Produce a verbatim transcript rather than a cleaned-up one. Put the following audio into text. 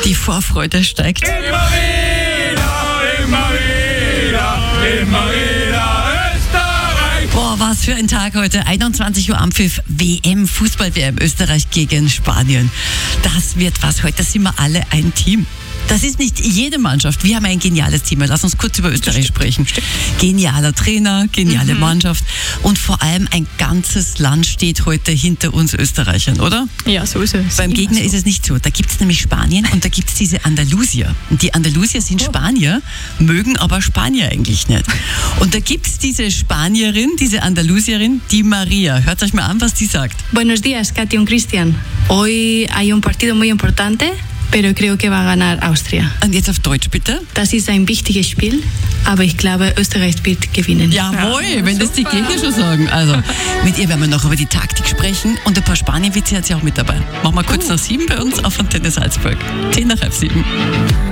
Die Vorfreude steigt. Immer wieder, immer wieder, immer wieder Österreich. Boah, was für ein Tag heute. einundzwanzig Uhr Anpfiff, W M, Fußball-W M, Österreich gegen Spanien. Das wird was. Heute sind wir alle ein Team. Das ist nicht jede Mannschaft. Wir haben ein geniales Team. Lass uns kurz über Österreich sprechen. Genialer Trainer, geniale mhm. Mannschaft und vor allem ein ganzes Land steht heute hinter uns Österreichern, oder? Ja, so ist es. Beim Gegner so. Ist es nicht so. Da gibt es nämlich Spanien und da gibt es diese Andalusier. Und die Andalusier sind Spanier, mögen aber Spanier eigentlich nicht. Und da gibt es diese Spanierin, diese Andalusierin, die Maria. Hört euch mal an, was die sagt. Buenos días, Katy und Christian. Hoy hay un partido muy importante. Pero creo que va a ganar Austria. Und jetzt auf Deutsch, bitte. Das ist ein wichtiges Spiel, aber ich glaube, Österreich wird gewinnen. Jawohl, ja, wenn super. Das die Gegner schon sagen. Also, mit ihr werden wir noch über die Taktik sprechen und ein paar Spanien-Witze hat sie auch mit dabei. Machen wir kurz uh. nach sieben bei uns auf Antenne Salzburg. Zehn nach halb sieben.